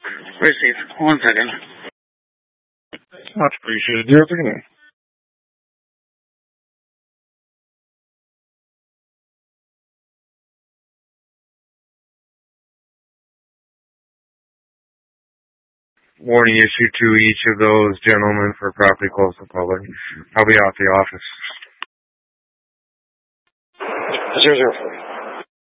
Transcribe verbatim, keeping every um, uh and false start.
Receive. One second. Much appreciated. Do you have a second? Warning issued to each of those gentlemen for property close to public. I'll be out the office. Zero zero four.